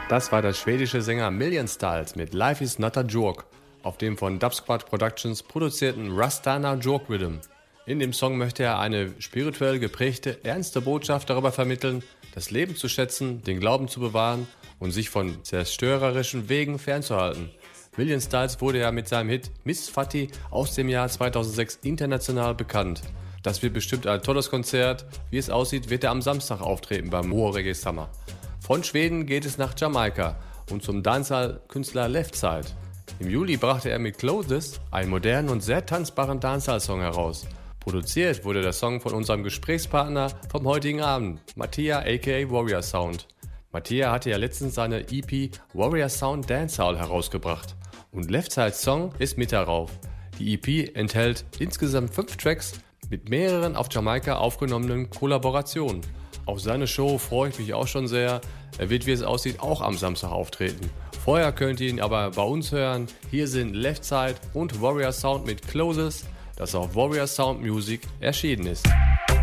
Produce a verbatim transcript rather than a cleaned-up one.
Das war der schwedische Sänger Million Styles mit Life is Not a Joke auf dem von Dubsquad Productions produzierten Rastana Joke Rhythm. In dem Song möchte er eine spirituell geprägte, ernste Botschaft darüber vermitteln, das Leben zu schätzen, den Glauben zu bewahren und sich von zerstörerischen Wegen fernzuhalten. Million Styles wurde ja mit seinem Hit Miss Fatti aus dem Jahr zweitausendsechs international bekannt. Das wird bestimmt ein tolles Konzert. Wie es aussieht, wird er am Samstag auftreten beim More Reggae Summer. Von Schweden geht es nach Jamaika und zum Dancehall-Künstler Leftside. Im Juli brachte er mit Closes einen modernen und sehr tanzbaren Dancehall-Song heraus. Produziert wurde der Song von unserem Gesprächspartner vom heutigen Abend, Mattia aka Warrior Sound. Mattia hatte ja letztens seine E P Warrior Sound Dancehall herausgebracht und Leftsides Song ist mit darauf. Die E P enthält insgesamt fünf Tracks mit mehreren auf Jamaika aufgenommenen Kollaborationen. Auf seine Show freue ich mich auch schon sehr. Er wird, wie es aussieht, auch am Samstag auftreten. Vorher könnt ihr ihn aber bei uns hören. Hier sind Leftside und Warrior Sound mit Closes, das auf Warrior Sound Music erschienen ist.